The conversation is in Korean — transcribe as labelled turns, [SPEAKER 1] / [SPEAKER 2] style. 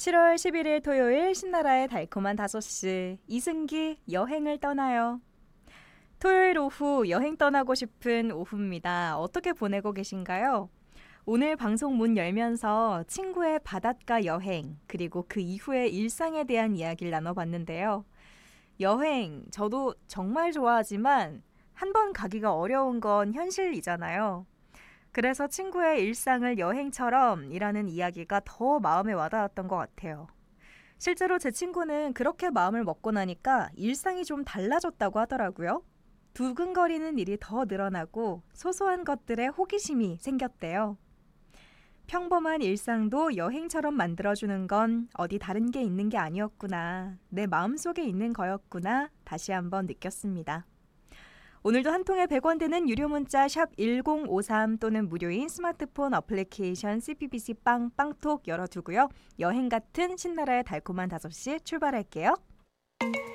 [SPEAKER 1] 7월 11일 토요일 신나라의 달콤한 5시 이승기 여행을 떠나요. 토요일 오후 여행 떠나고 싶은 오후입니다. 어떻게 보내고 계신가요? 오늘 방송 문 열면서 친구의 바닷가 여행 그리고 그 이후의 일상에 대한 이야기를 나눠봤는데요. 여행 저도 정말 좋아하지만 한 번 가기가 어려운 건 현실이잖아요. 그래서 친구의 일상을 여행처럼이라는 이야기가 더 마음에 와닿았던 것 같아요. 실제로 제 친구는 그렇게 마음을 먹고 나니까 일상이 좀 달라졌다고 하더라고요. 두근거리는 일이 더 늘어나고 소소한 것들에 호기심이 생겼대요. 평범한 일상도 여행처럼 만들어주는 건 어디 다른 게 있는 게 아니었구나. 내 마음속에 있는 거였구나. 다시 한번 느꼈습니다. 오늘도 한 통에 100원 되는 유료 문자 샵 1053 또는 무료인 스마트폰 어플리케이션 CPBC 빵톡 열어두고요. 여행 같은 신나라의 달콤한 5시 출발할게요.